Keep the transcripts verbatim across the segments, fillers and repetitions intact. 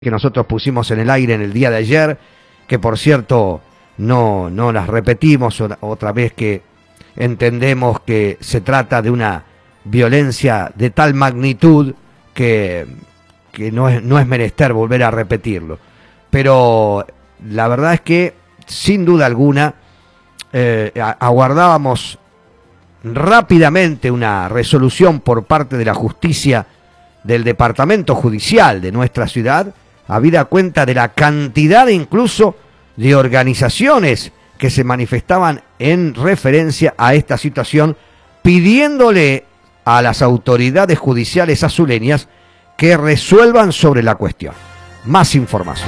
que nosotros pusimos en el aire en el día de ayer, que por cierto no, no las repetimos otra vez, que entendemos que se trata de una violencia de tal magnitud que, que no es, no es menester volver a repetirlo. Pero la verdad es que, sin duda alguna, eh, aguardábamos rápidamente una resolución por parte de la justicia del departamento judicial de nuestra ciudad, habida cuenta de la cantidad incluso de organizaciones que se manifestaban en referencia a esta situación, pidiéndole a las autoridades judiciales azuleñas que resuelvan sobre la cuestión. Más información.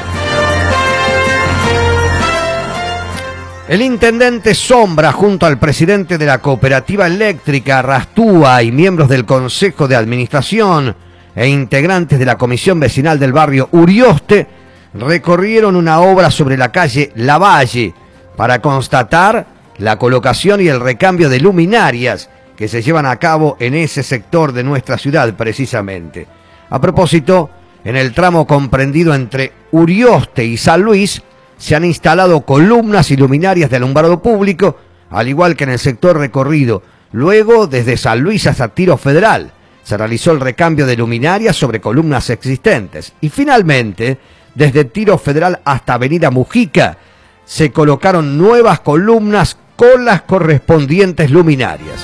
El intendente Sombra, junto al presidente de la cooperativa eléctrica Rastúa y miembros del Consejo de Administración e integrantes de la Comisión Vecinal del barrio Urioste, recorrieron una obra sobre la calle Lavalle para constatar la colocación y el recambio de luminarias que se llevan a cabo en ese sector de nuestra ciudad precisamente. A propósito, en el tramo comprendido entre Urioste y San Luis se han instalado columnas y luminarias de alumbrado público, al igual que en el sector recorrido. Luego, desde San Luis hasta Tiro Federal, se realizó el recambio de luminarias sobre columnas existentes. Y finalmente, desde Tiro Federal hasta Avenida Mujica, se colocaron nuevas columnas con las correspondientes luminarias.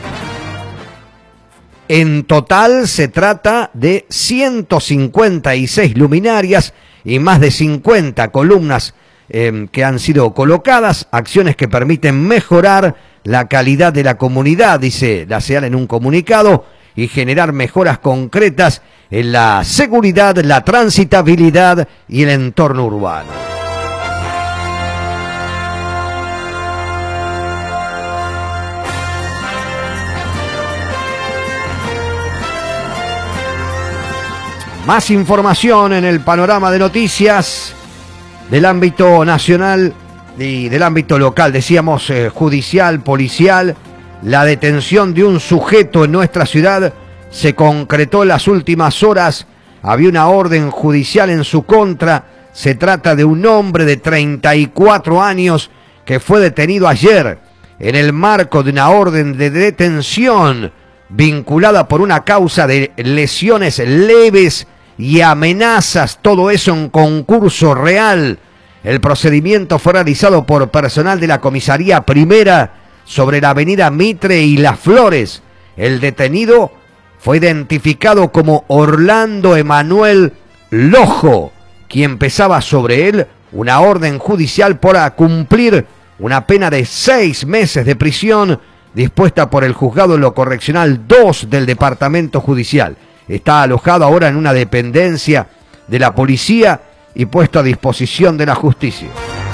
En total se trata de ciento cincuenta y seis luminarias y más de cincuenta columnas eh, que han sido colocadas, acciones que permiten mejorar la calidad de la comunidad, dice la SEAL en un comunicado, y generar mejoras concretas en la seguridad, la transitabilidad y el entorno urbano. Más información en el panorama de noticias del ámbito nacional y del ámbito local, decíamos eh, judicial, policial. La detención de un sujeto en nuestra ciudad se concretó en las últimas horas. Había una orden judicial en su contra. Se trata de un hombre de treinta y cuatro años que fue detenido ayer en el marco de una orden de detención vinculada por una causa de lesiones leves y amenazas, todo eso en concurso real. El procedimiento fue realizado por personal de la comisaría primera sobre la avenida Mitre y Las Flores. El detenido fue identificado como Orlando Emanuel Lojo, quien pesaba sobre él una orden judicial para cumplir una pena de seis meses de prisión dispuesta por el juzgado en lo correccional dos del departamento judicial. Está alojado ahora en una dependencia de la policía y puesto a disposición de la justicia.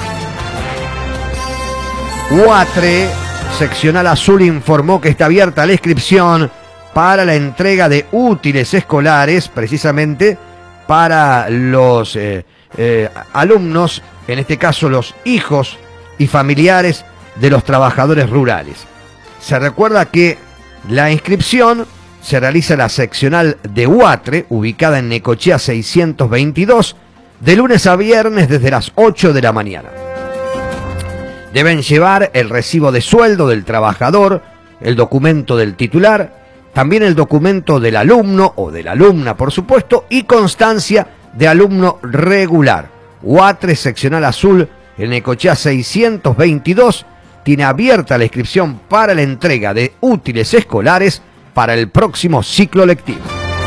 Huatre Seccional Azul informó que está abierta la inscripción para la entrega de útiles escolares, precisamente para los eh, eh, alumnos, en este caso los hijos y familiares de los trabajadores rurales. Se recuerda que la inscripción se realiza en la seccional de Huatre, ubicada en Necochea seiscientos veintidós, de lunes a viernes desde las ocho de la mañana. Deben llevar el recibo de sueldo del trabajador, el documento del titular, también el documento del alumno o de la alumna, por supuesto, y constancia de alumno regular. Huatre Seccional Azul, en Necochea seiscientos veintidós, tiene abierta la inscripción para la entrega de útiles escolares para el próximo ciclo lectivo.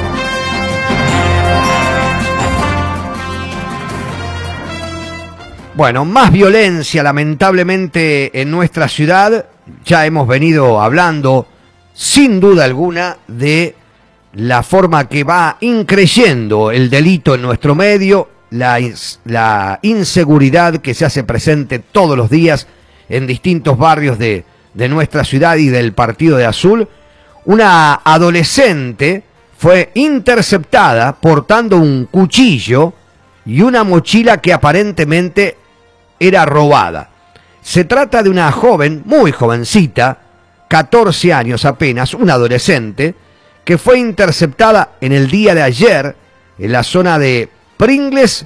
Bueno, más violencia lamentablemente en nuestra ciudad. Ya hemos venido hablando sin duda alguna de la forma que va increyendo el delito en nuestro medio, la, la inseguridad que se hace presente todos los días en distintos barrios de, de nuestra ciudad y del Partido de Azul. Una adolescente fue interceptada portando un cuchillo y una mochila que aparentemente era robada. Se trata de una joven, muy jovencita, catorce años apenas, una adolescente, que fue interceptada en el día de ayer en la zona de Pringles